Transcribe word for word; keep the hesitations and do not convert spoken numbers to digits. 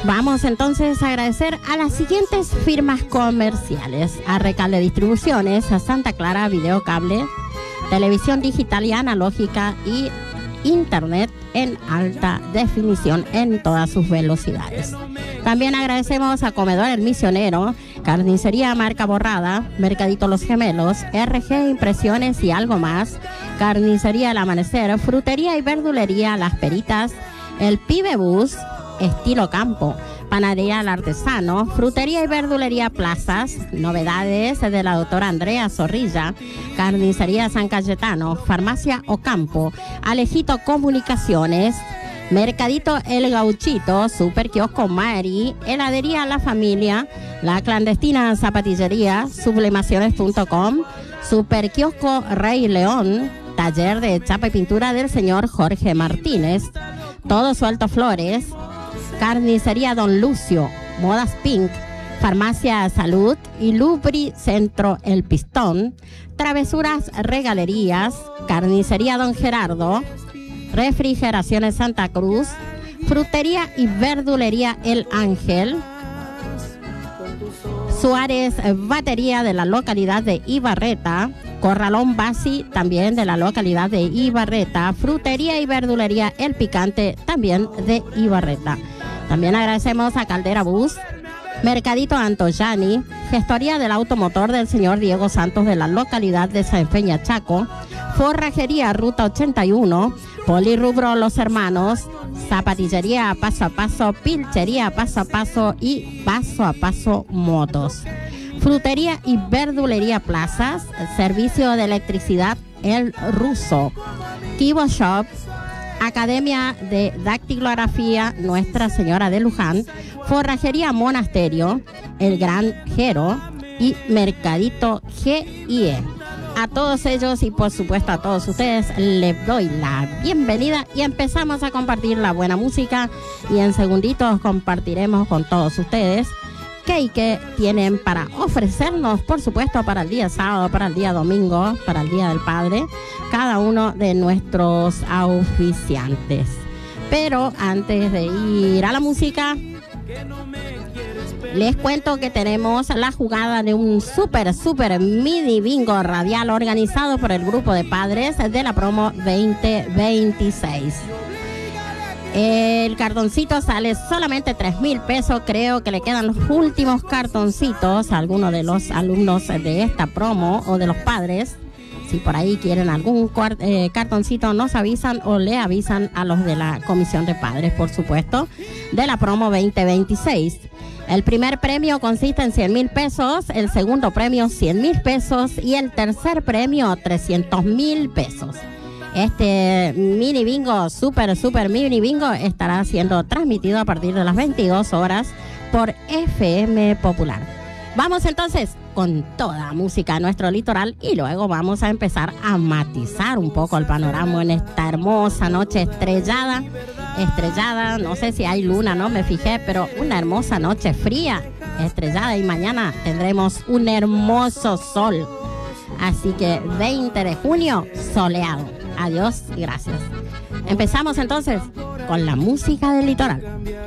Vamos entonces a agradecer a las siguientes firmas comerciales: a Recalde Distribuciones, a Santa Clara Videocable, televisión digital y analógica y internet en alta definición en todas sus velocidades. También agradecemos a Comedor El Misionero, Carnicería Marca Borrada, Mercadito Los Gemelos, R G Impresiones y Algo Más, Carnicería El Amanecer, Frutería y Verdulería Las Peritas, El Pibe Bus, Estilo Campo, Panadería El Artesano, Frutería y Verdulería Plazas, novedades de la doctora Andrea Zorrilla, Carnicería San Cayetano, Farmacia Ocampo, Alejito Comunicaciones, Mercadito El Gauchito, Super Kiosco Mari, Heladería La Familia, La Clandestina Zapatillería, Sublimaciones punto com, Super Kiosco Rey León, Taller de Chapa y Pintura del señor Jorge Martínez, Todo Suelto Flores, Carnicería Don Lucio, Modas Pink, Farmacia Salud y Lubri Centro El Pistón, Travesuras Regalerías, Carnicería Don Gerardo, Refrigeraciones Santa Cruz, Frutería y Verdulería El Ángel, Suárez Batería de la localidad de Ibarreta, Corralón Basi también de la localidad de Ibarreta, Frutería y Verdulería El Picante también de Ibarreta. También agradecemos a Caldera Bus, Mercadito Antoyani, Gestoría del Automotor del señor Diego Santos de la localidad de San Peña Chaco, Forrajería Ruta ochenta y uno, Polirrubro Los Hermanos, Zapatillería Paso a Paso, Pilchería Paso a Paso y Paso a Paso Motos, Frutería y Verdulería Plazas, Servicio de Electricidad El Ruso, Kibo Shop, Academia de Dactilografía Nuestra Señora de Luján, Forrajería Monasterio, El Granjero y Mercadito G I E. A todos ellos y por supuesto a todos ustedes les doy la bienvenida y empezamos a compartir la buena música, y en segunditos compartiremos con todos ustedes qué y qué tienen para ofrecernos, por supuesto, para el día sábado, para el día domingo, para el Día del Padre, cada uno de nuestros auspiciantes. Pero antes de ir a la música, les cuento que tenemos la jugada de un súper, súper mini bingo radial organizado por el grupo de padres de la promo veinte veintiséis. El cartoncito sale solamente tres mil pesos. Creo que le quedan los últimos cartoncitos a algunos de los alumnos de esta promo o de los padres. Si por ahí quieren algún cuart- eh, cartoncito, nos avisan o le avisan a los de la comisión de padres, por supuesto, de la promo veinte veintiséis. El primer premio consiste en cien mil pesos, el segundo premio cien mil pesos y el tercer premio trescientos mil pesos. Este mini bingo, super, super mini bingo, estará siendo transmitido a partir de las veintidós horas por F M Popular. Vamos entonces con toda música a nuestro litoral y luego vamos a empezar a matizar un poco el panorama en esta hermosa noche estrellada. Estrellada, no sé si hay luna, no me fijé, pero una hermosa noche fría, estrellada, y mañana tendremos un hermoso sol. Así que veinte de junio, soleado. Adiós y gracias. Empezamos entonces con la música del litoral.